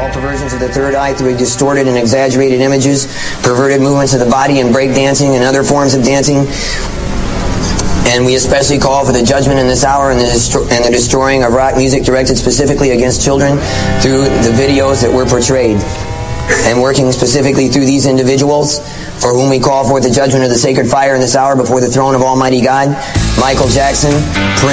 all perversions of the third eye through distorted and exaggerated images, perverted movements of the body and break dancing and other forms of dancing. And we especially call for the judgment in this hour and the destroying of rock music directed specifically against children through the videos that were portrayed. And working specifically through these individuals, for whom we call forth the judgment of the sacred fire in this hour before the throne of Almighty God, Michael Jackson, Prince,